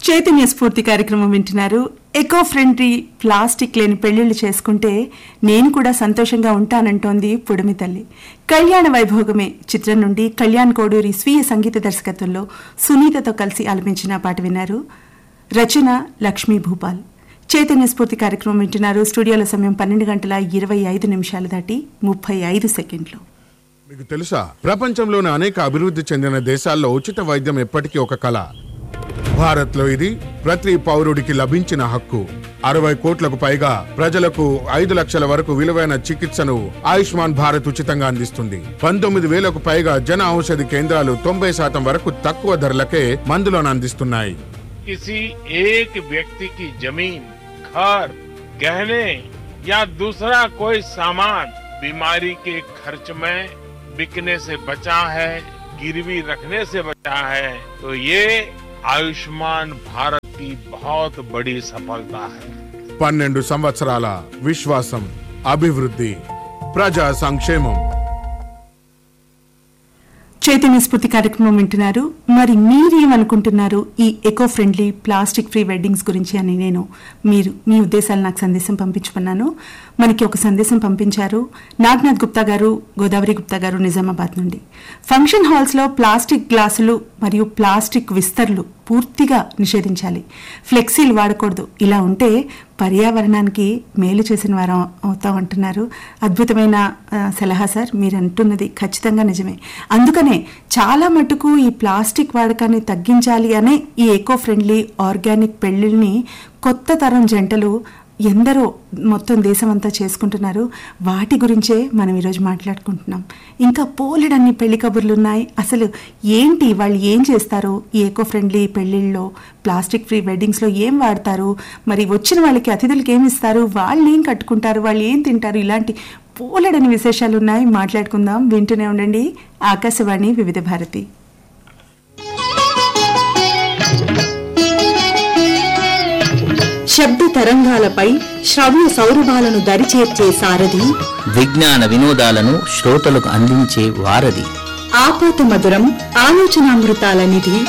చైతన్య స్ఫూర్తి కార్యక్రమం వింటున్నారు. ఎకో ఫ్రెండ్లీ ప్లాస్టిక్ లేని పెళ్లిళ్లు చేసుకుంటే నేను కూడా సంతోషంగా ఉంటానంటోంది పుడమి తల్లి. కళ్యాణ వైభోగమే చిత్రం నుండి కళ్యాణ్ కోడూరి స్వీయ సంగీత దర్శకత్వంలో సునీతతో కలిసి ఆలపించిన పాట విన్నారు. రచన లక్ష్మీ భూపాల్. చైతన్య స్ఫూర్తి కార్యక్రమం వింటున్నారు. స్టూడియోలో సమయం 12:25 దాటి 35 సెకండ్లు. మీకు తెలుసా, ప్రపంచంలోని అనేక అభివృద్ధి చెందిన దేశాల్లో ఉచిత వైద్యం ఎప్పటికీ ఒక కళ. భారత్లో ఇది ప్రతి పౌరుడికి లభించిన హక్కు. 60 కోట్లకు పైగా ప్రజలకు 5 లక్షల వరకు విలువైన చికిత్సను ఆయుష్మాన్ భారత్ ఉచితంగా అందిస్తుంది. 19,000కు పైగా జన ఔషధి కేంద్రాలు 90% వరకు తక్కువ ధరలకే మందులను అందిస్తున్నాయి. किसी एक व्यक्ति की जमीन, घर, गहने या दूसरा कोई सामान बीमारी के खर्च में बिकने से बचा है, गिरवी रखने से बचा है, तो ये आयुष्मान भारत की बहुत बड़ी सफलता है. 12 సంవత్సరాల విశ్వాసం, అభివృద్ధి, ప్రజా సంక్షేమం. చైతన్య స్ఫూర్తి కార్యక్రమం వింటున్నారు. మరి మీరేమనుకుంటున్నారు ఈ eco friendly plastic free weddings గురించి అని మీరు మీ ఉద్దేశాలు నాకు సందేశం పంపించుకున్నాను. మనకి ఒక సందేశం పంపించారు నాగనాథ్ గుప్తా గారు, గోదావరి గుప్తా గారు నిజామాబాద్ నుండి. ఫంక్షన్ హాల్స్ లో ప్లాస్టిక్ గ్లాసులు మరియు ప్లాస్టిక్ విస్తర్లు పూర్తిగా నిషేధించాలి, ఫ్లెక్సీలు వాడకూడదు. ఇలా ఉంటే పర్యావరణానికి మేలు చేసిన వారం అవుతామంటున్నారు. అద్భుతమైన సలహా సార్, మీరు అంటున్నది ఖచ్చితంగా నిజమే. అందుకనే చాలా మటుకు ఈ ప్లాస్టిక్ వాడకాన్ని తగ్గించాలి అనే ఈ ఎకో ఫ్రెండ్లీ ఆర్గానిక్ పెళ్లిల్ని కొత్త తరం జంటలు ఎందరో మొత్తం దేశమంతా చేసుకుంటున్నారు. వాటి గురించే మనం ఈరోజు మాట్లాడుకుంటున్నాం. ఇంకా పోలెడన్ని పెళ్లి కబుర్లున్నాయి. అసలు ఏంటి, వాళ్ళు ఏం చేస్తారు, ఈ ఎకో ఫ్రెండ్లీ పెళ్లిళ్ళలో ప్లాస్టిక్ ఫ్రీ వెడ్డింగ్స్లో ఏం వాడతారు, మరి వచ్చిన వాళ్ళకి అతిథులకి ఏమి ఇస్తారు, వాళ్ళు ఏం కట్టుకుంటారు, వాళ్ళు ఏం తింటారు, ఇలాంటి పోలెడని విశేషాలు ఉన్నాయి. మాట్లాడుకుందాం. వింటూనే ఉండండి ఆకాశవాణి వివిధ భారతి. శబ్ద తరంగాలపై శ్రవ్య సౌరభాలను దరిచేర్చే సారథి, విజ్ఞాన వినోదాలను శ్రోతలకు అందించే వారధి, ఆపాత మధురం ఆలోచనామృతాల నిధి,